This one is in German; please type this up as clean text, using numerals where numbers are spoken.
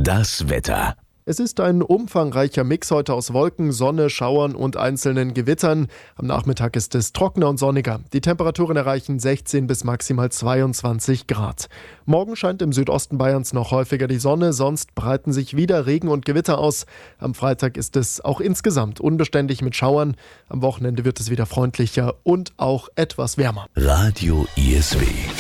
Das Wetter. Es ist ein umfangreicher Mix heute aus Wolken, Sonne, Schauern und einzelnen Gewittern. Am Nachmittag ist es trockener und sonniger. Die Temperaturen erreichen 16 bis maximal 22 Grad. Morgen scheint im Südosten Bayerns noch häufiger die Sonne, sonst breiten sich wieder Regen und Gewitter aus. Am Freitag ist es auch insgesamt unbeständig mit Schauern. Am Wochenende wird es wieder freundlicher und auch etwas wärmer. Radio ISW.